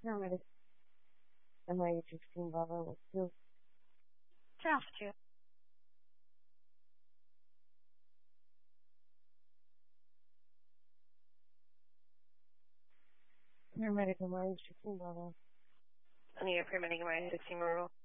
Paramedic MI16 Bravo, let's go. Traffic 2. Paramedic MI16 Bravo. I need a paramedic in my 16 Rural.